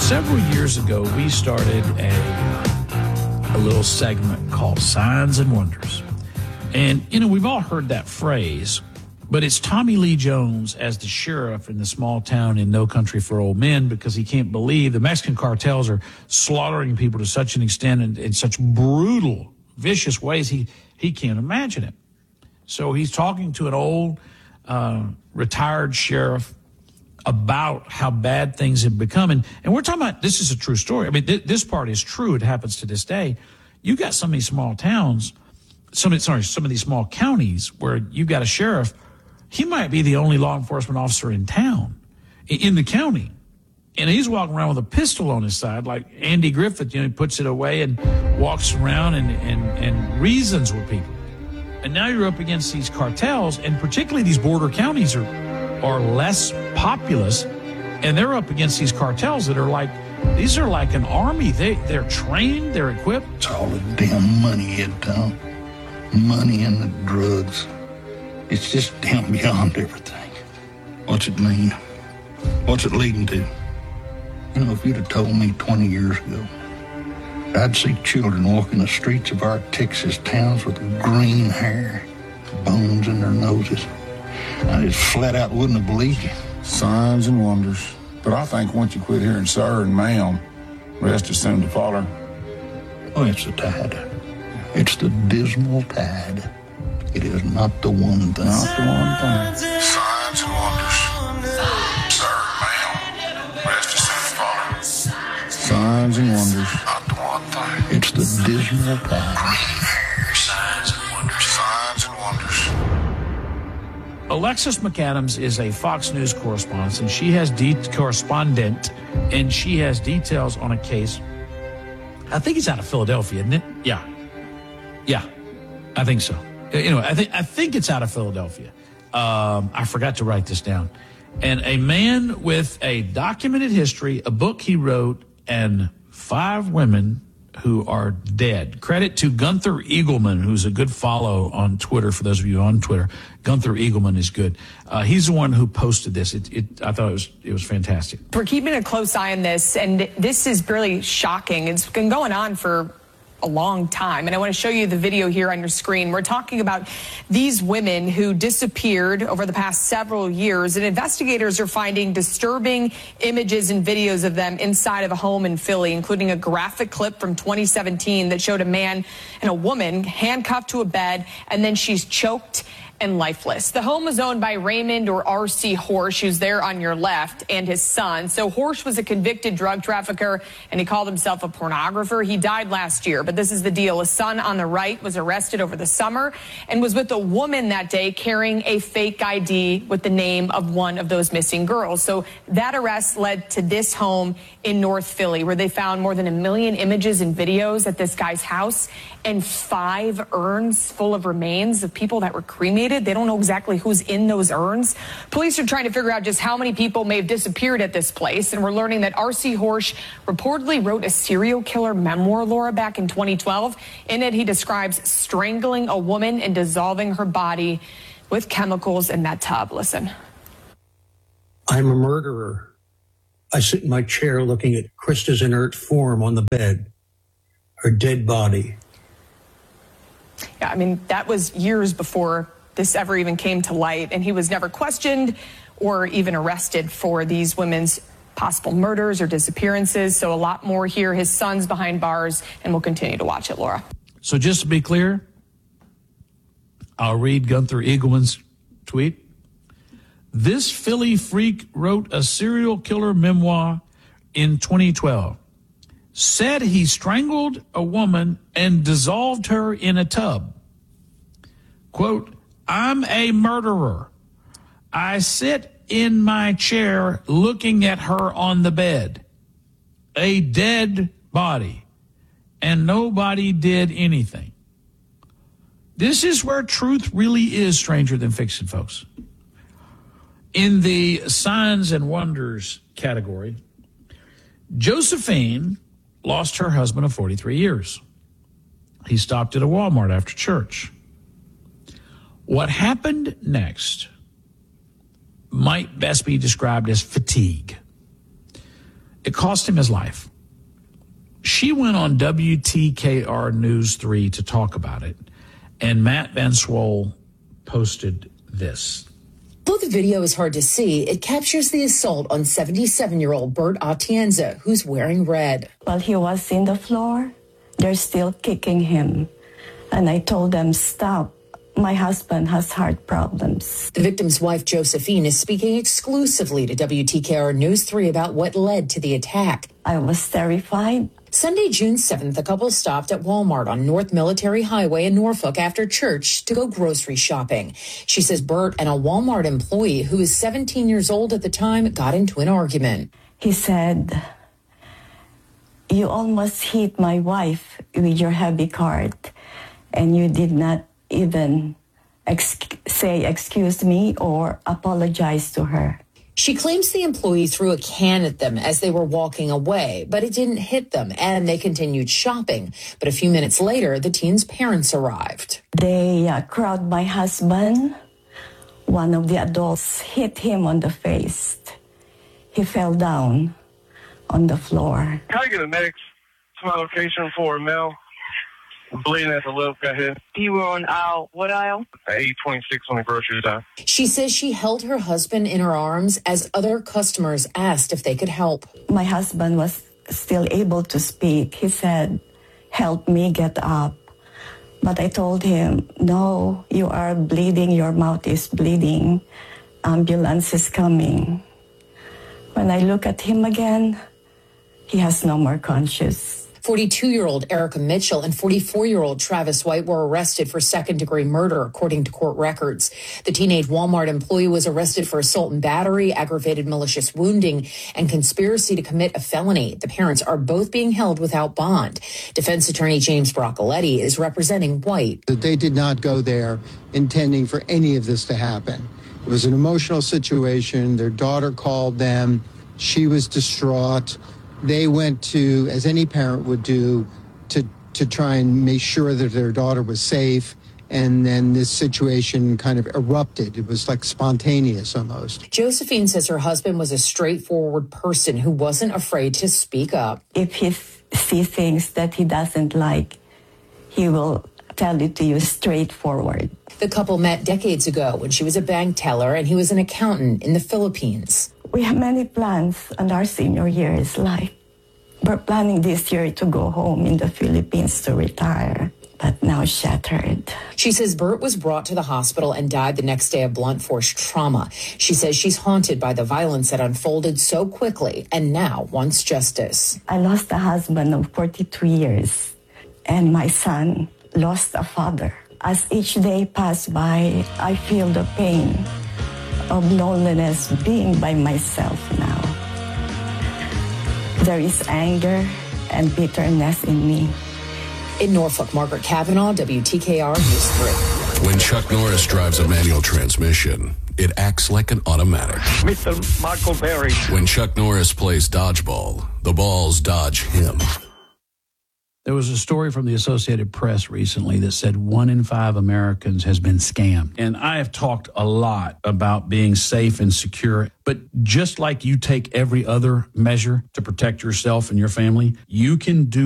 Several years ago, we started a little segment called Signs and Wonders. And, we've all heard that phrase, but it's Tommy Lee Jones as the sheriff in the small town in No Country for Old Men because he can't believe the Mexican cartels are slaughtering people to such an extent and in such brutal, vicious ways he can't imagine it. So he's talking to an old retired sheriff about how bad things have become. And we're talking about, this is a true story. I mean, this part is true. It happens to this day. You got some of these small towns, some of these small counties where you've got a sheriff. He might be the only law enforcement officer in town, in the county. And he's walking around with a pistol on his side, like Andy Griffith, he puts it away and walks around and reasons with people. And now you're up against these cartels, and particularly these border counties are less populous, and they're up against these cartels that are like, these are like an army. They're trained, they're equipped. It's all the damn money, Ed Tom. Money and the drugs. It's just damn beyond everything. What's it mean? What's it leading to? If you'd have told me 20 years ago, I'd see children walking the streets of our Texas towns with green hair, bones in their noses, I just flat out wouldn't have believed you. Signs and wonders. But I think once you quit hearing sir and ma'am, rest is soon to follow. Oh, it's the tide. It's the dismal tide. It is not the one thing. Not the one thing. Signs and wonders. Sir, ma'am, rest is soon to follow. Signs and wonders. Not the one thing. It's the dismal tide. Signs and wonders. Signs and wonders. Alexis McAdams is a Fox News correspondent, and she has details on a case. I think it's out of Philadelphia, isn't it? Yeah, I think so. I think it's out of Philadelphia. I forgot to write this down. And a man with a documented history, a book he wrote, and 5 women who are dead. Credit to Gunther Eagleman, who's a good follow on Twitter. For those of you on Twitter, Gunther Eagleman is good. He's the one who posted this. I thought it was fantastic. We're keeping a close eye on this, and this is really shocking. It's been going on for a long time, and I want to show you the video here on your screen. We're talking about these women who disappeared over the past several years, and investigators are finding disturbing images and videos of them inside of a home in Philly, including a graphic clip from 2017 that showed a man and a woman handcuffed to a bed, and then she's choked and lifeless. The home was owned by Raymond or R.C. Horsch, who's there on your left, and his son. So Horsch was a convicted drug trafficker, and he called himself a pornographer. He died last year, but this is the deal. His son on the right was arrested over the summer and was with a woman that day carrying a fake ID with the name of one of those missing girls. So that arrest led to this home in North Philly, where they found more than 1 million images and videos at this guy's house and 5 urns full of remains of people that were cremated. They don't know exactly who's in those urns. Police are trying to figure out just how many people may have disappeared at this place, and we're learning that R.C. Horsch reportedly wrote a serial killer memoir, Laura, back in 2012. In it, he describes strangling a woman and dissolving her body with chemicals in that tub. Listen. I'm a murderer. I sit in my chair looking at Krista's inert form on the bed, her dead body. Yeah, I mean, that was years before this ever even came to light, and he was never questioned or even arrested for these women's possible murders or disappearances. So a lot more here. His son's behind bars, and we'll continue to watch it, Laura. So just to be clear, I'll read Gunther Eagleman's tweet. This Philly freak wrote a serial killer memoir in 2012. Said he strangled a woman and dissolved her in a tub. Quote, I'm a murderer. I sit in my chair looking at her on the bed. A dead body. And nobody did anything. This is where truth really is stranger than fiction, folks. In the signs and wonders category, Josephine lost her husband of 43 years. He stopped at a Walmart after church. What happened next might best be described as fatigue. It cost him his life. She went on WTKR News 3 to talk about it, and Matt Van Swole posted this. Though the video is hard to see, it captures the assault on 77-year-old Bert Atienza, who's wearing red. While he was in the floor, they're still kicking him. And I told them, stop. My husband has heart problems. The victim's wife, Josephine, is speaking exclusively to WTKR News 3 about what led to the attack. I was terrified. Sunday, June 7th, the couple stopped at Walmart on North Military Highway in Norfolk after church to go grocery shopping. She says Bert and a Walmart employee who was 17 years old at the time got into an argument. He said, you almost hit my wife with your heavy cart, and you did not even say excuse me or apologize to her. She claims the employee threw a can at them as they were walking away, but it didn't hit them, and they continued shopping. But a few minutes later, the teen's parents arrived. They crowded my husband. One of the adults hit him on the face. He fell down on the floor. Can I get a medic to my location for a male? Bleeding at the lip, got hit. You were on aisle, what aisle? 826 on the grocery aisle. She says she held her husband in her arms as other customers asked if they could help. My husband was still able to speak. He said, help me get up. But I told him, no, you are bleeding. Your mouth is bleeding. Ambulance is coming. When I look at him again, he has no more conscience. 42-year-old Erica Mitchell and 44-year-old Travis White were arrested for second-degree murder, according to court records. The teenage Walmart employee was arrested for assault and battery, aggravated malicious wounding, and conspiracy to commit a felony. The parents are both being held without bond. Defense attorney James Broccoletti is representing White. They did not go there intending for any of this to happen. It was an emotional situation. Their daughter called them. She was distraught. They went to, as any parent would do, to try and make sure that their daughter was safe. And then this situation kind of erupted. It was like spontaneous almost. Josephine says her husband was a straightforward person who wasn't afraid to speak up. If he sees things that he doesn't like, he will tell it to you straightforward. The couple met decades ago when she was a bank teller and he was an accountant in the Philippines. We have many plans, and our senior year is like, we're planning this year to go home in the Philippines to retire, but now shattered. She says Bert was brought to the hospital and died the next day of blunt force trauma. She says she's haunted by the violence that unfolded so quickly and now wants justice. I lost a husband of 42 years, and my son lost a father. As each day passed by, I feel the pain of loneliness being by myself now. There is anger and bitterness in me. In Norfolk, Margaret Kavanaugh, WTKR News 3. When Chuck Norris drives a manual transmission, it acts like an automatic. Mr. Michael Berry. When Chuck Norris plays dodgeball, the balls dodge him. There was a story from the Associated Press recently that said 1 in 5 Americans has been scammed. And I have talked a lot about being safe and secure. But just like you take every other measure to protect yourself and your family, you can do